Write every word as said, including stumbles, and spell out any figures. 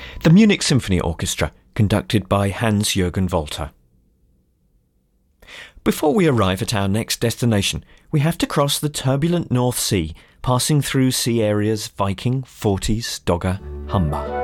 The Munich Symphony Orchestra, conducted by Hans-Jürgen Walter. Before we arrive at our next destination, we have to cross the turbulent North Sea, passing through sea areas Viking, Forties, Dogger, Humber.